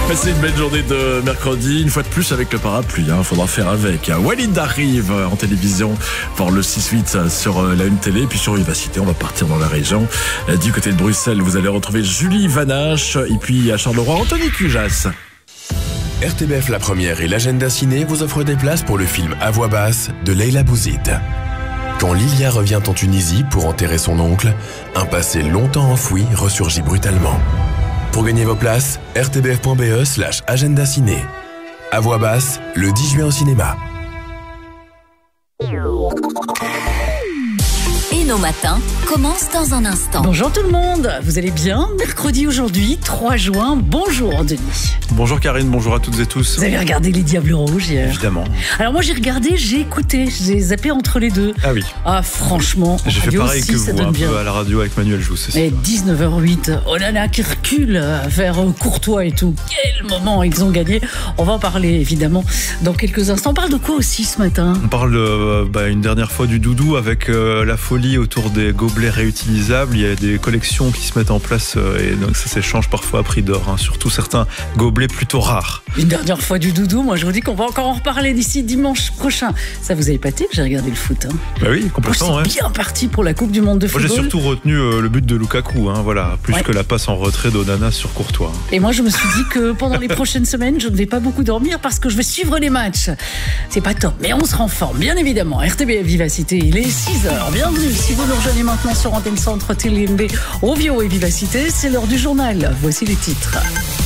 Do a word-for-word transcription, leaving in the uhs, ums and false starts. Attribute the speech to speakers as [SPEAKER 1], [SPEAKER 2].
[SPEAKER 1] Passez une belle journée de mercredi, une fois de plus avec le parapluie, il hein, faudra faire avec. Walid arrive en télévision pour le six huit sur la une télé, puis sur Vivacité, on va partir dans la région. Du côté de Bruxelles, vous allez retrouver Julie Vanache, et puis à Charleroi, Anthony Cujas.
[SPEAKER 2] R T B F La Première et l'Agenda Ciné vous offrent des places pour le film À voix basse de Leila Bouzid. Quand Lilia revient en Tunisie pour enterrer son oncle, un passé longtemps enfoui ressurgit brutalement. Pour gagner vos places, r t b f point b e slash agenda ciné. À voix basse, le dix juin au cinéma.
[SPEAKER 3] Et nos matins commencent dans un instant.
[SPEAKER 4] Bonjour tout le monde, vous allez bien? Mercredi aujourd'hui, trois juin, bonjour Denis.
[SPEAKER 5] Bonjour Karine, bonjour à toutes et tous.
[SPEAKER 4] Vous avez regardé Les Diables Rouges hier?
[SPEAKER 5] Évidemment.
[SPEAKER 4] Alors moi j'ai regardé, j'ai écouté, j'ai zappé entre les deux.
[SPEAKER 5] Ah oui.
[SPEAKER 4] Ah franchement,
[SPEAKER 5] j'ai fait pareil
[SPEAKER 4] aussi,
[SPEAKER 5] que
[SPEAKER 4] ça
[SPEAKER 5] vous,
[SPEAKER 4] donne
[SPEAKER 5] un
[SPEAKER 4] bien.
[SPEAKER 5] peu à la radio avec Manuel Jousse.
[SPEAKER 4] Et dix-neuf heures huit, oh là là, qui recule vers Courtois et tout. Quel moment ils ont gagné. On va en parler évidemment dans quelques instants. On parle de quoi aussi ce matin?
[SPEAKER 5] On parle euh, bah, une dernière fois du doudou avec euh, la folie autour des gobelets réutilisables. Il y a des collections qui se mettent en place euh, et donc ça s'échange parfois à prix d'or, hein, surtout certains gobelets plutôt rares.
[SPEAKER 4] Une dernière fois du doudou, moi je vous dis qu'on va encore en reparler d'ici dimanche prochain. Ça vous a épaté que j'ai regardé le foot hein?
[SPEAKER 5] Bah oui, complètement.
[SPEAKER 4] Oh, c'est
[SPEAKER 5] ouais.
[SPEAKER 4] bien parti pour la Coupe du Monde de
[SPEAKER 5] Moi
[SPEAKER 4] football.
[SPEAKER 5] j'ai surtout retenu euh, le but de Lukaku, hein, voilà, plus
[SPEAKER 4] ouais.
[SPEAKER 5] que la passe en retrait d'Onana sur Courtois.
[SPEAKER 4] Et moi je me suis dit que pendant les prochaines semaines, je ne vais pas beaucoup dormir parce que je vais suivre les matchs. C'est pas top, mais on se rend forme, bien évidemment. R T B F Vivacité, il est six heures. Bienvenue, si vous nous rejoignez maintenant sur Antenne Centre, T L M B, Ovio et Vivacité, c'est l'heure du journal. Voici les titres.